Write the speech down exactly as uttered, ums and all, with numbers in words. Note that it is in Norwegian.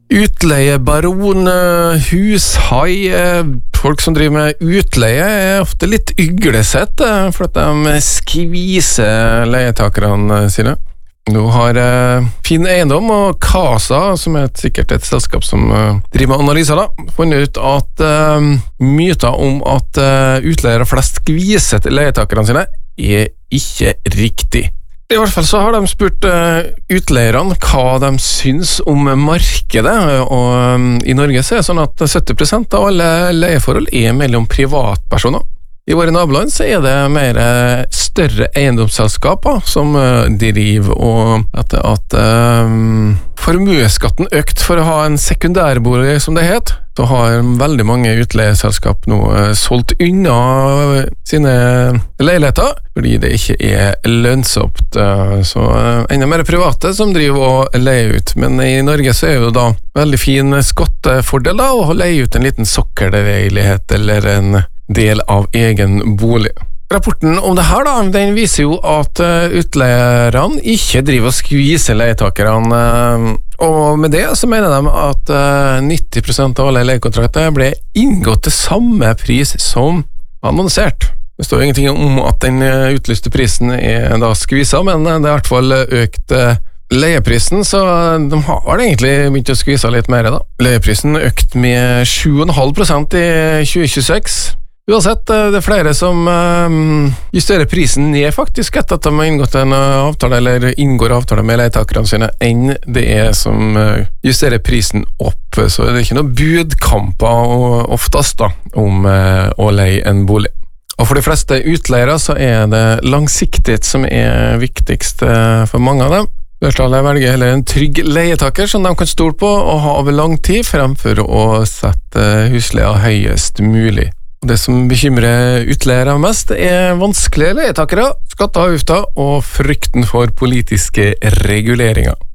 Utleiebaron, hushai, folk som driver med utleie er ofte litt yglesett, for at de skviser leietakerne sine. Nå har uh, Fin Eiendom og Casa, som er et, sikkert et selskap som uh, driver med analyser, da, funnet ut at uh, myter om at uh, utleiere flest skviser til leietakerne sine er ikke riktig. I hvert fall så har de spurt uh, utleierne hva de syns om markedet, og um, i Norge så er det sånn at sytti prosent av alle leieforhold er mellom privatpersoner. I våre naboland så er det mer større eiendomsselskaper som uh, driver, og at, at um, formueskatten økt for å ha en sekundærbolig, som det het, så har veldig mange utleieselskap nå uh, solgt unna sine leiligheter, fordi det ikke er lønnsomt. Uh, så uh, enda mer private som driver og leier ut. Men i Norge så er jo da veldig fin skattefordel da, å leie ut en liten sokkelleilighet eller en del av egen bolig. Rapporten om det her da, den viser jo at uh, utleierne ikke driver og skviser leietakerne, uh, og med det så mener de at uh, nitti prosent av alle leiekontrakter ble inngått til samme pris som annonsert. Det står jo ingenting om at den uh, utlyste prisen er da skvisa, men uh, det er i hvert fall økt uh, leieprisen, så de har egentlig begynt å skvise litt mer da. Leieprisen økt med sju komma fem prosent i tjue tjueseks. Uansett, det er flere som um, justerer prisen ned faktisk etter at de har inngått en avtale eller inngår avtale med leietakerne sine, enn det er som uh, justerer prisen opp. Så det er ikke noe budkamper oftest da, om uh, å leie en bolig. Og for de fleste utleiere så er det langsiktighet som er viktigst uh, for mange av dem. Børstallet velger heller en trygg leietaker som de kan stole på og ha over lang tid, fremfor å sette husleia høyest mulig. Det som bekymrer utleiere mest er vanskelige leietakere, skatteavgifter og frykten for politiske reguleringer.